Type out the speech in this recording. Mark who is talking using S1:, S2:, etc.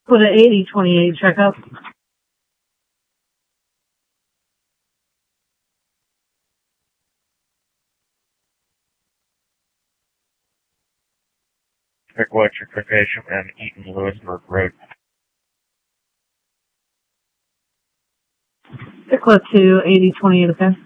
S1: Put an 8028 checkup.
S2: Quick electrification and Eaton Lewisburg Road.
S1: Pickla 2 8028, okay?